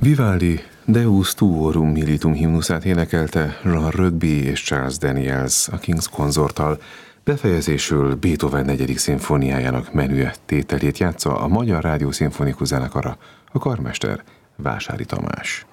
Vivaldi Deus Tuorum Militum himnuszát énekelte Ron Rugby és Charles Daniels a King's Consorttal, befejezésül Beethoven 4. szimfóniájának menüett tételét játsza a Magyar Rádió Szimfonikus Zenekara, a karmester Vásári Tamás.